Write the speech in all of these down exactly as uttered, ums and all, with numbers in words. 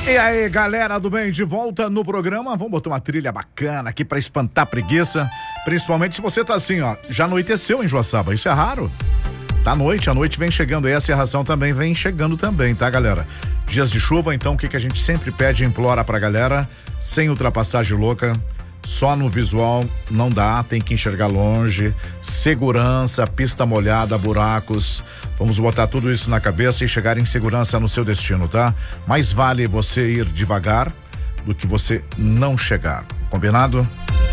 E aí, galera do bem, de volta no programa. Vamos botar uma trilha bacana aqui pra espantar a preguiça. Principalmente se você tá assim, ó, já anoiteceu em Joaçaba, isso é raro. Tá noite, a noite vem chegando e essa ração também vem chegando também, tá, galera? Dias de chuva, então o que que a gente sempre pede e implora pra galera? Sem ultrapassagem louca, só no visual não dá, tem que enxergar longe, segurança, pista molhada, buracos. Vamos botar tudo isso na cabeça e chegar em segurança no seu destino, tá? Mais vale você ir devagar do que você não chegar. Combinado?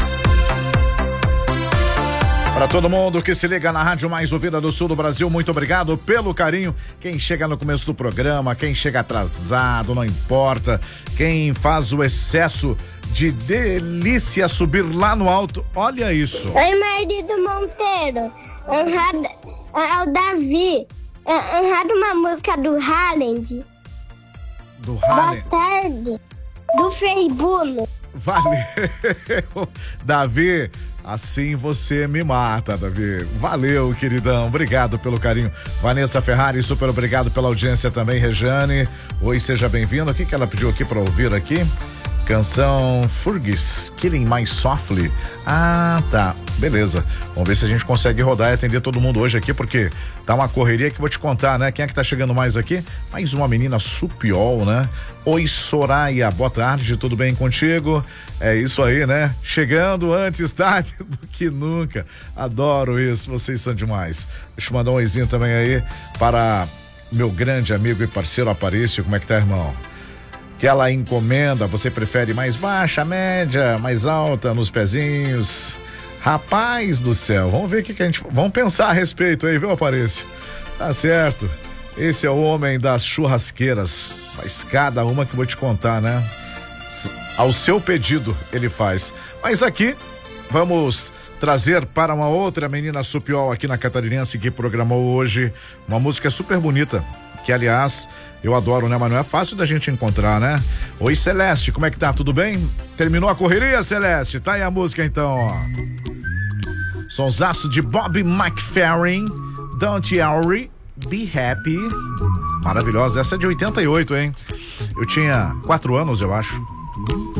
Para todo mundo que se liga na rádio mais ouvida do sul do Brasil, muito obrigado pelo carinho. Quem chega no começo do programa, quem chega atrasado, não importa. Quem faz o excesso de delícia subir lá no alto, olha isso. Oi, marido Monteiro. Honrado, é o Davi. Honrado uma música do Haaland. Do Haaland? Boa tarde. Do Frei Bruno. Valeu, Davi. Assim você me mata, Davi. Valeu, queridão. Obrigado pelo carinho. Vanessa Ferrari, super obrigado pela audiência também. Rejane, oi, seja bem-vindo. O que que ela pediu aqui pra ouvir aqui? Canção Fergus, Killing My Softly. Ah, tá. Beleza. Vamos ver se a gente consegue rodar e atender todo mundo hoje aqui, porque tá uma correria que vou te contar, né? Quem é que tá chegando mais aqui? Mais uma menina Supiol, né? Oi, Soraya, boa tarde, tudo bem contigo? É isso aí, né? Chegando antes tarde do que nunca. Adoro isso, vocês são demais. Deixa eu mandar um oizinho também aí para meu grande amigo e parceiro Aparício. Como é que tá, irmão? Aquela encomenda, você prefere mais baixa, média, mais alta, nos pezinhos? Rapaz do céu, vamos ver o que, que a gente... Vamos pensar a respeito aí, viu, Aparício? Tá certo. Esse é o homem das churrasqueiras. Faz cada uma que eu vou te contar, né? Ao seu pedido ele faz. Mas aqui, vamos trazer para uma outra menina Supiol aqui na Catarinense que programou hoje uma música super bonita, que aliás eu adoro, né? Mas não é fácil da gente encontrar, né? Oi, Celeste, como é que tá? Tudo bem? Terminou a correria, Celeste? Tá aí a música então, ó. Sonsaço de Bob McFerrin, Don't Worry, Be Happy. Maravilhosa, essa é de oitenta e oito, hein? Eu tinha quatro anos, eu acho.